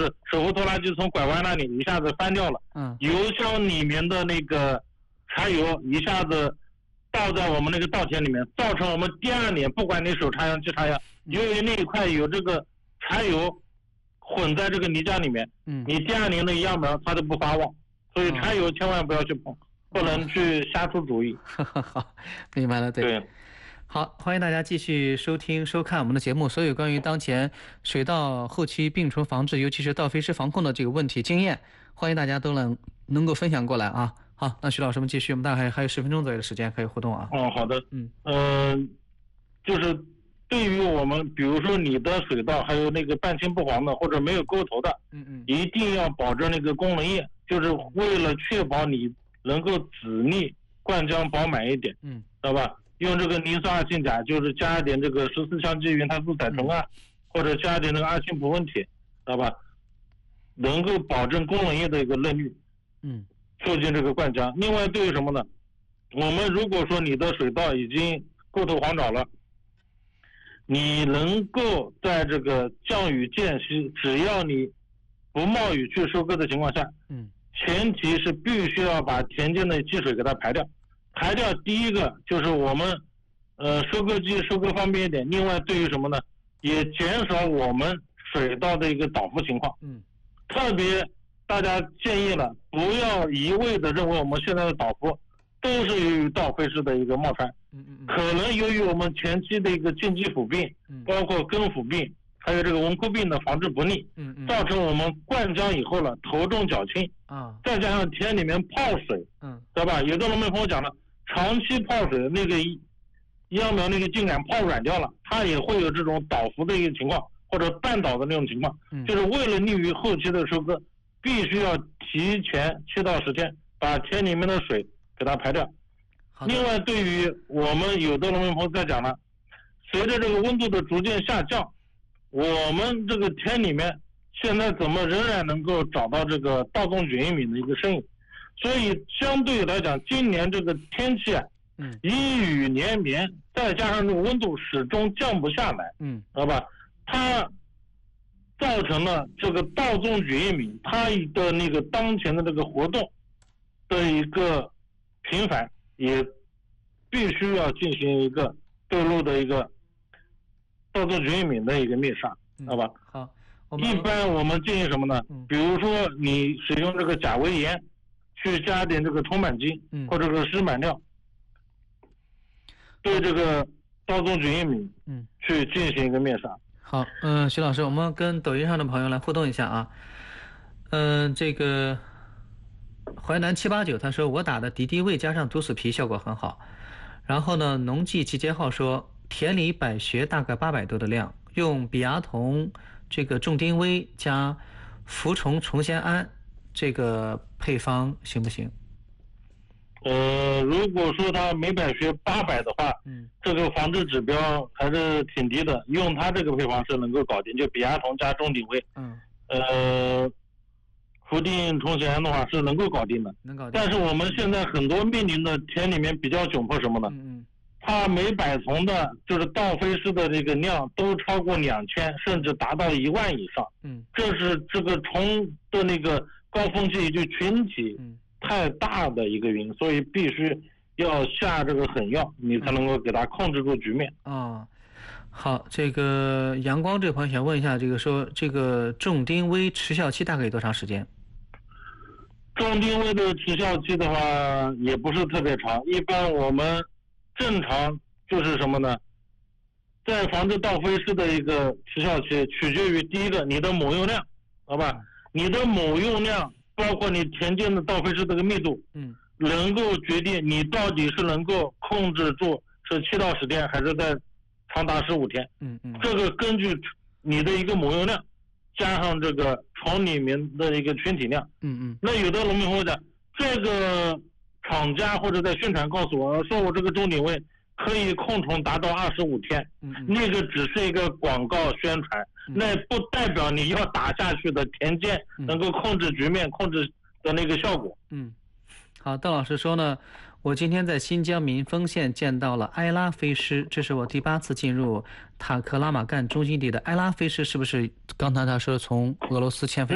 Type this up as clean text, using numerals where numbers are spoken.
手扶拖拉机从拐弯那里一下子翻掉了，油箱里面的那个柴油一下子倒在我们那个稻田里面，造成我们第二年不管你手插秧机插秧，由于那一块有这个柴油混在这个泥浆里面，你第二年的秧苗它都不发旺，所以柴油千万不要去碰，不能去瞎出主意。 好，明白了，对。好，欢迎大家继续收听收看我们的节目。所有关于当前水稻后期病虫防治，尤其是稻飞虱防控的这个问题经验，欢迎大家都能够分享过来啊。好，那徐老师们继续，我们大概还有10分钟左右的时间可以互动啊。 好的。就是对于我们比如说你的水稻还有那个半青不黄的或者没有沟头的，一定要保证那个功能液，就是为了确保你能够籽粒灌浆饱满一点，知道吧？用这个磷酸二氢钾，就是加一点这个14羟基云碳素甾醇啊，或者加一点那个二氢脯酚铁，知道吧？能够保证功能液的一个嫩绿，促进这个灌浆。另外对于什么呢？我们如果说你的水稻已经沟头黄爪了，你能够在这个降雨间隙，只要你不冒雨去收割的情况下，前提是必须要把田间的积水给它排掉。排掉第一个就是我们收割机收割方便一点，另外对于什么呢，也减少我们水稻的一个倒伏情况。特别大家建议了，不要一味的认为我们现在的倒伏都是由于稻飞虱的一个冒传，可能由于我们前期的一个近基腐病，包括根腐病，还有这个蚊枯病的防治不力，造成我们灌浆以后了头重脚轻，再加上田里面泡水，知道吧？有的农民朋友讲了，长期泡水那个秧苗那个茎秆泡软掉了，它也会有这种倒伏的一个情况，或者半倒的那种情况，就是为了利于后期的收割，必须要提前7到10天把田里面的水给它排掉。另外对于我们有的农民朋友在讲了，随着这个温度的逐渐下降，我们这个田里面现在怎么仍然能够找到这个稻种菌异敏的一个身影？所以相对来讲，今年这个天气啊，阴雨连绵，再加上这个温度始终降不下来，知道吧？它造成了这个稻种菌异敏，它的那个当前的这个活动的一个频繁，也必须要进行一个对路的一个稻种菌异敏的一个灭杀，知道吧？ 好， 一般我们建议什么呢？比如说你使用这个钾微盐，去加点这个铜钣金，或者是湿钼料，对这个稻种菌异敏，去进行一个灭杀。 好，徐老师，我们跟抖音上的朋友来互动一下啊。这个淮南789他说，我打的敌敌畏加上毒死皮效果很好。然后呢，农技集结号说，田里百穴大概800多的量，用比亚酮这个重丁微加伏虫重酰胺这个配方行不行？ 如果说它每百穴800的话，这个防治指标还是挺低的，用它这个配方是能够搞定，就比亚酮加重丁微，伏定重酰胺的话是能够搞定的。但是我们现在很多面临的田里面比较窘迫什么呢？它每百丛的就是稻飞虱的这个量都超过2000，甚至达到1万以上。这是这个虫的那个高峰期就群体太大的一个原因，所以必须要下这个狠药，你才能够给它控制住局面。 好，这个阳光这个朋友想问一下，这个说这个重丁微持效期大概有多长时间？ 重丁微的持效期的话也不是特别长，一般我们正常就是什么呢？在防治稻飞虱的一个持效期取决于第一个你的母用量，好吧？你的母用量包括你田间的稻飞虱这个密度，能够决定你到底是能够控制住是7到10天，还是在长达15天。这个根据你的一个母用量加上这个虫里面的一个群体量。那有的农民朋友讲，这个厂家或者在宣传告诉我说我这个重丁微可以控虫达到25天，那个只是一个广告宣传，那不代表你要打下去的田间能够控制局面、控制的那个效果。 好，邓老师说呢，我今天在新疆民丰县见到了埃拉飞虱，这是我第8次进入塔克拉玛干中心地的埃拉飞虱，是不是刚才他说从俄罗斯迁飞？